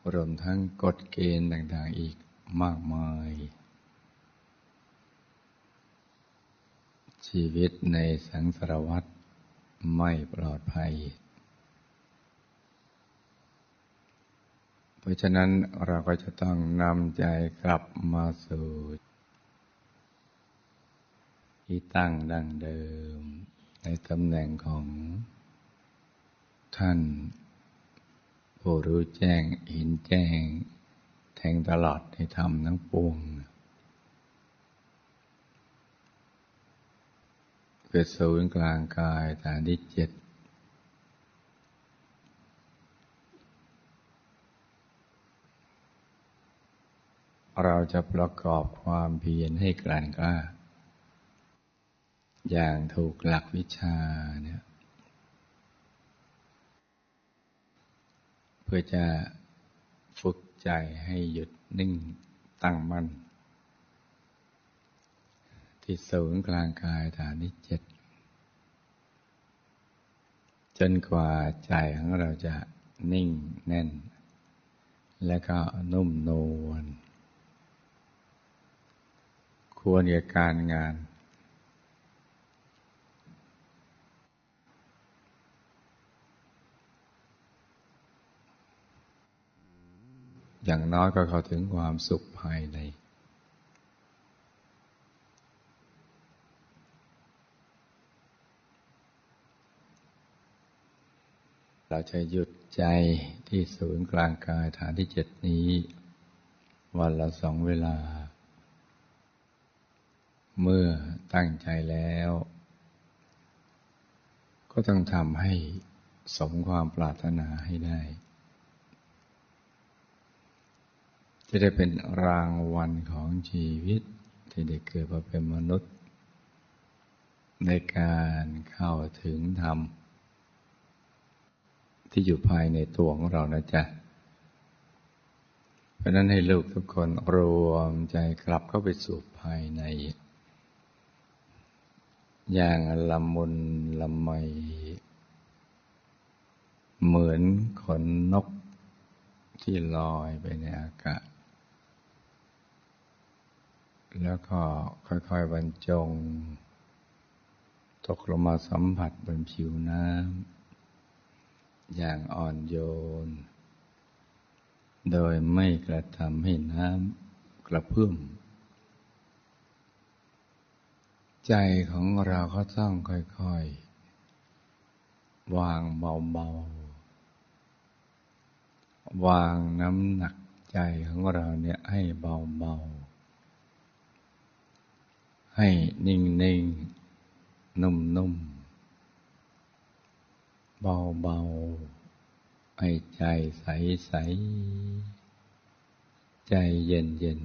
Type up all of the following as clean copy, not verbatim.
รวมทั้งกฎเกณฑ์ต่างๆอีกมากมายชีวิตในสังสารวัฏไม่ปลอดภัยเพราะฉะนั้นเราก็จะต้องนำใจกลับมาสู่ที่ตั้งดั้งเดิมในตำแหน่งของท่านผู้รู้แจ้งเห็นแจ้งแทงตลอดในธรรมทั้งปวงคือศูนย์กลางกายฐานที่7เราจะประกอบความเพียรให้แกร่งกล้าอย่างถูกหลักวิชาเนี่ยเพื่อจะฝึกใจให้หยุดนิ่งตั้งมั่นที่ศูนย์กลางกายฐานที่7จนกว่าใจของเราจะนิ่งแน่นและก็นุ่มนวลควรแก่การงานอย่างน้อยก็เข้าถึงความสุขภายในเราจะหยุดใจที่ศูนย์กลางกายฐานที่7นี้วันละ2 เวลาเมื่อตั้งใจแล้วก็ต้องทำให้สมความปรารถนาให้ได้จะได้เป็นรางวัลของชีวิตที่ได้เกิดมาเป็นมนุษย์ในการเข้าถึงธรรมที่อยู่ภายในตัวของเรานะจ๊ะเพราะนั้นให้ลูกทุกคนรวมใจกลับเข้าไปสู่ภายในอย่างละมุนละไมเหมือนขนนกที่ลอยไปในอากาศแล้วก็ค่อยๆบรรจงตกลงมาสัมผัสบนผิวน้ำอย่างอ่อนโยนโดยไม่กระทำให้น้ำกระเพื่อมใจของเราก็ต้องค่อยๆวางเบาๆวางน้ำหนักใจของเราเนี่ยให้เบาๆให้นิ่งๆนุ่มๆเบาๆให้ใจใสๆใจเย็น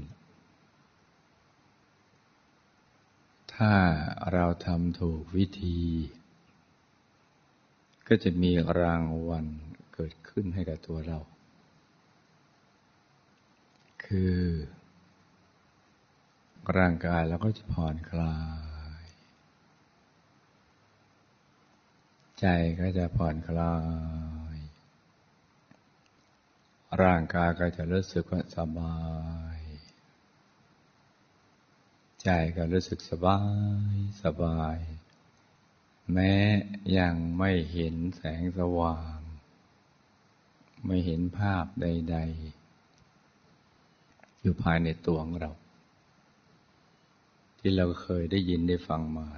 ๆถ้าเราทำถูกวิธีก็จะมีรางวัลเกิดขึ้นให้กับตัวเราคือร่างกายเราก็จะผ่อนคลายใจก็จะผ่อนคลายร่างกายก็จะรู้สึกว่าสบายใจก็รู้สึกสบายแม้ยังไม่เห็นแสงสว่างไม่เห็นภาพใดๆอยู่ภายในตัวของเราที่เราเคยได้ยินได้ฟังมา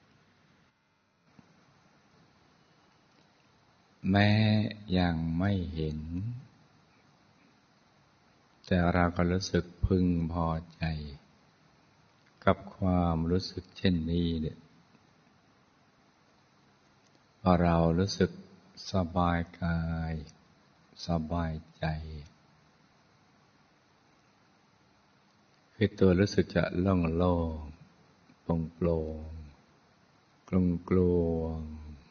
แม้ยังไม่เห็นแต่เราก็รู้สึกพึงพอใจกับความรู้สึกเช่นนี้เนี่ยพอเรารู้สึกสบายกายสบายใจคือตัวรู้สึกจะโล่งๆโปร่งๆกลวง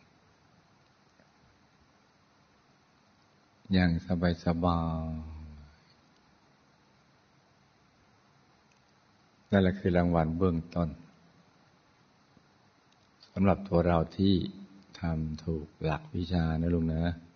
ๆอย่างสบายนั่นแหละคือรางวัลเบื้องต้นสำหรับตัวเราที่ทำถูกหลักวิชานะลุงนะ